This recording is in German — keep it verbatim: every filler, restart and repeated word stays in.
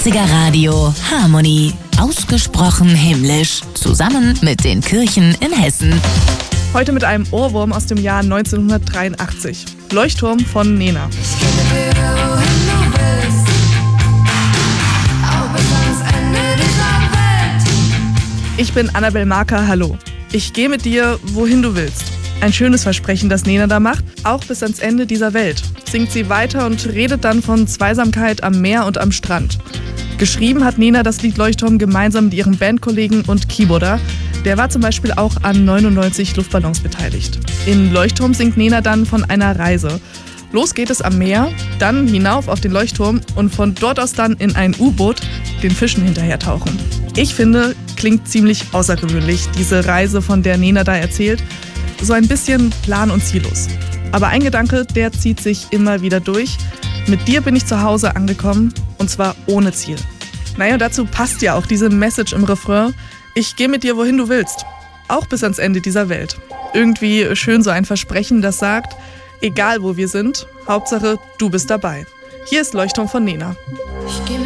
neunziger Radio Harmonie. Ausgesprochen himmlisch. Zusammen mit den Kirchen in Hessen. Heute mit einem Ohrwurm aus dem Jahr neunzehnhundertdreiundachtzig. Leuchtturm von Nena. Ich bin Annabel Marker, hallo. Ich gehe mit dir, wohin du willst. Ein schönes Versprechen, das Nena da macht, auch bis ans Ende dieser Welt. Singt sie weiter und redet dann von Zweisamkeit am Meer und am Strand. Geschrieben hat Nena das Lied Leuchtturm gemeinsam mit ihrem Bandkollegen und Keyboarder. Der war zum Beispiel auch an neunundneunzig Luftballons beteiligt. In Leuchtturm singt Nena dann von einer Reise. Los geht es am Meer, dann hinauf auf den Leuchtturm und von dort aus dann in ein U-Boot den Fischen hinterher tauchen. Ich finde, klingt ziemlich außergewöhnlich, diese Reise, von der Nena da erzählt. So ein bisschen plan- und ziellos. Aber ein Gedanke, der zieht sich immer wieder durch. Mit dir bin ich zu Hause angekommen und zwar ohne Ziel. Naja, dazu passt ja auch diese Message im Refrain. Ich gehe mit dir, wohin du willst. Auch bis ans Ende dieser Welt. Irgendwie schön so ein Versprechen, das sagt, egal wo wir sind, Hauptsache du bist dabei. Hier ist Leuchtturm von Nena. Ich geh